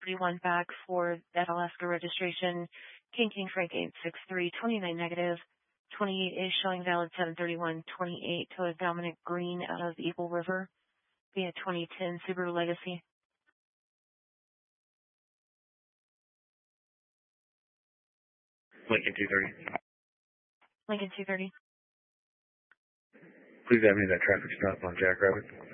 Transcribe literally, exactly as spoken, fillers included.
thirty-one back for that Alaska registration. King King Frank eight six three, twenty-nine negative. twenty-eight is showing valid seven thirty-one twenty-eight to Dominic Green out of Eagle River via twenty ten Subaru Legacy. Lincoln two thirty. Lincoln two thirty. Please have me that traffic stop on Jackrabbit.